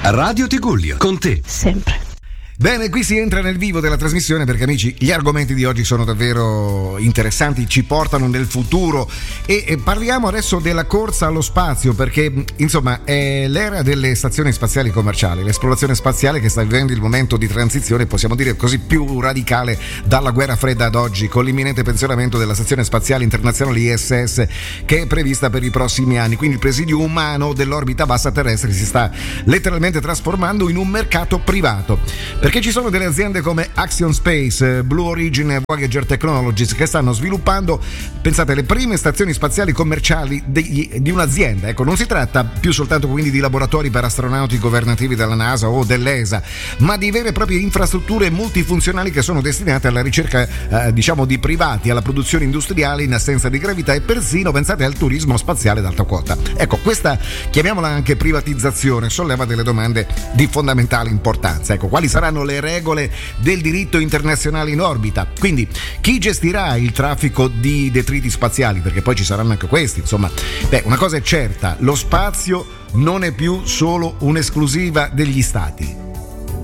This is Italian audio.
Radio Tigullio, con te sempre. Bene, qui si entra nel vivo della trasmissione perché, amici, gli argomenti di oggi sono davvero interessanti, ci portano nel futuro e parliamo adesso della corsa allo spazio, perché insomma è l'era delle stazioni spaziali commerciali, l'esplorazione spaziale che sta vivendo il momento di transizione, possiamo dire così, più radicale dalla guerra fredda ad oggi, con l'imminente pensionamento della stazione spaziale internazionale ISS che è prevista per i prossimi anni. Quindi il presidio umano dell'orbita bassa terrestre si sta letteralmente trasformando in un mercato privato, perché ci sono delle aziende come Axiom Space, Blue Origin e Voyager Technologies che stanno sviluppando, pensate, le prime stazioni spaziali commerciali di un'azienda. Ecco, non si tratta più soltanto quindi di laboratori per astronauti governativi della NASA o dell'ESA, ma di vere e proprie infrastrutture multifunzionali che sono destinate alla ricerca di privati, alla produzione industriale in assenza di gravità e persino, pensate, al turismo spaziale d'alta quota. Ecco, questa, chiamiamola anche privatizzazione, solleva delle domande di fondamentale importanza. Ecco, quali saranno le regole del diritto internazionale in orbita? Quindi chi gestirà il traffico di detriti spaziali? Perché poi ci saranno anche questi, insomma. Una cosa è certa, lo spazio non è più solo un'esclusiva degli stati.